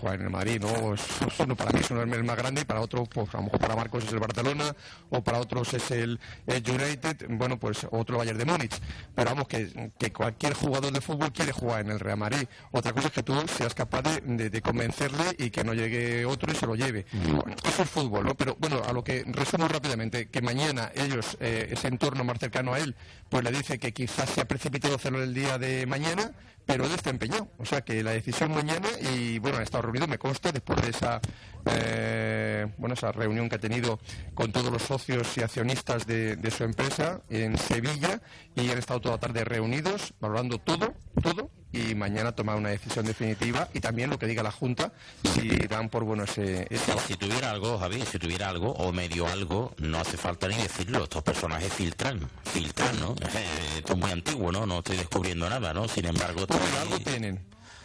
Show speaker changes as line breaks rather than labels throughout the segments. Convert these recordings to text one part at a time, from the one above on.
jugar en el Madrid, ¿no? Eso para mí es el más grande, y para otro, pues a lo mejor para Marcos es el Barcelona, o para otros es el United, bueno, pues otro Bayern de Múnich. Pero vamos, que cualquier jugador de fútbol quiere jugar en el Real Madrid. Otra cosa es que tú seas capaz de convencerle y que no llegue otro y se lo lleve. Bueno, eso es fútbol, ¿no? Pero bueno, a lo que resumo rápidamente, que mañana ellos, ese entorno más cercano a él, pues le dice que quizás sea precipitado hacerlo el día de mañana, pero él está empeñado. O sea que la decisión mañana, y bueno, han estado reunidos, me consta, después de esa esa reunión que ha tenido con todos los socios y accionistas de su empresa en Sevilla, y han estado toda la tarde reunidos, valorando todo, y mañana tomar una decisión definitiva, y también lo que diga la Junta, si dan por bueno ese...
Si tuviera algo, Javi, o medio algo, no hace falta ni decirlo. Estos personajes filtran, ¿no? Esto es muy antiguo, ¿no? No estoy descubriendo nada, ¿no? Sin embargo...
Pues algo tienen.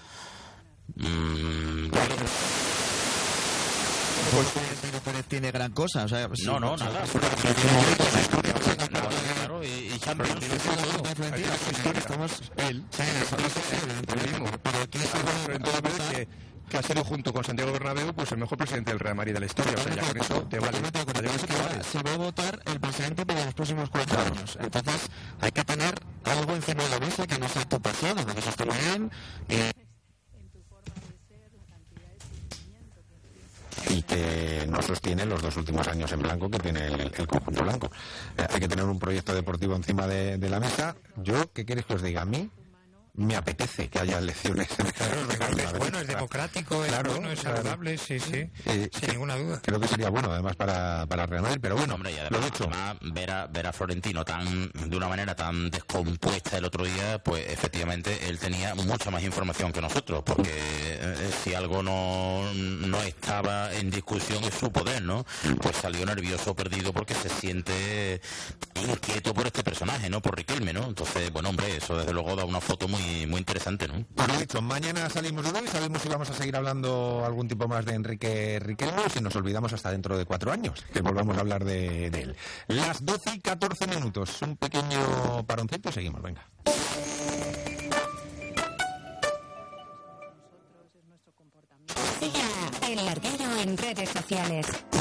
Pues tiene gran cosa, o sea...
No, nada. Claro, y Champions...
Estamos...
Él mismo. Pero aquí que ha sido, junto con Santiago Bernabéu, pues el mejor presidente del Real Madrid de la historia. O sea, ya con eso te vale.
Se va a votar el presidente para los próximos 4 años. Entonces hay que tener algo encima de la mesa que no sea tu pasado, que eso esté bien.
Y que no sostiene los 2 últimos años en blanco que tiene el conjunto blanco. Hay que tener un proyecto deportivo encima de la mesa. Yo, ¿qué queréis que os diga? A mí me apetece que haya elecciones.
Claro, es bueno, es democrático, es bueno, es saludable, sí, sin ninguna duda.
Creo que sería bueno, además, para Real Madrid, pero bueno,
hombre, y además,
lo dicho.
Ver a Florentino de una manera tan descompuesta el otro día, pues efectivamente él tenía mucha más información que nosotros, porque si algo no estaba en discusión es su poder, ¿no? Pues salió nervioso, perdido, porque se siente inquieto por este personaje, ¿no? Por Riquelme, ¿no? Entonces, bueno, hombre, eso desde luego da una foto muy interesante, ¿no?
Por lo dicho, mañana salimos de hoy, sabemos si vamos a seguir hablando algún tipo más de Enrique Riquelme, si nos olvidamos hasta dentro de 4 años, que volvamos a hablar de él. Las 12:14, un pequeño paroncito y seguimos, venga.
Siga El Larguero en redes sociales.